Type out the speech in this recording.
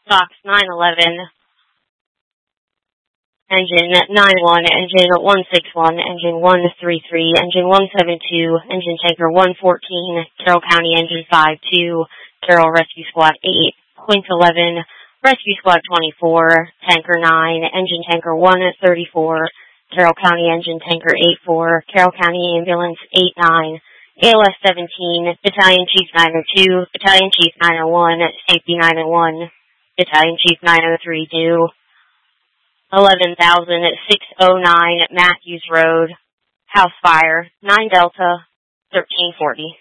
Fox 911, engine 91, engine 161, engine 133, engine 172, engine tanker 114, Carroll County engine 52, Carroll Rescue Squad 8, Quint 11, Rescue Squad 24, tanker 9, engine tanker 134, Carroll County engine tanker 84, Carroll County ambulance 89, ALS 17, Battalion Chief 902, Battalion Chief 901, Safety 901, Battalion Chief 903 due 11,609 Matthews Road, house fire, 9 Delta, 1340.